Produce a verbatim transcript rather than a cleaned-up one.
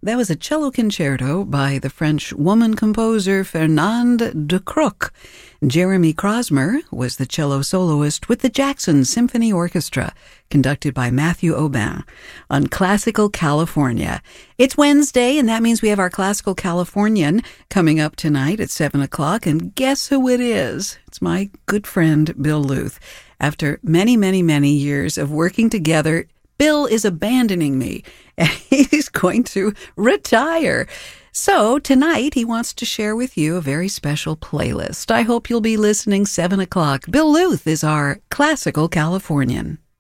That was a cello concerto by the French woman composer Fernande de Croc. Jeremy Crosmer was the cello soloist with the Jackson Symphony Orchestra, conducted by Matthew Aubin, on Classical California. It's Wednesday, and that means we have our Classical Californian coming up tonight at seven o'clock, and guess who it is? It's my good friend, Bill Luth. After many, many, many years of working together, Bill is abandoning me, and he's going to retire. So tonight, he wants to share with you a very special playlist. I hope you'll be listening seven o'clock. Bill Luth is our Classical Californian.